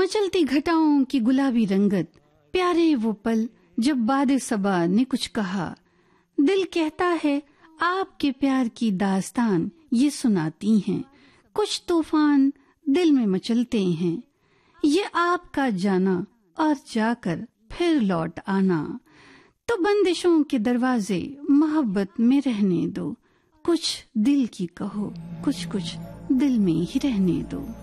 मचलती घटाओं की गुलाबी रंगत, प्यारे वो पल जब बादे सबा ने कुछ कहा। दिल कहता है आपके प्यार की दास्तान ये सुनाती हैं, कुछ तूफान दिल में मचलते हैं। ये आपका जाना और जाकर फिर लौट आना, तो बंदिशों के दरवाजे मोहब्बत में रहने दो। कुछ दिल की कहो, कुछ कुछ दिल में ही रहने दो।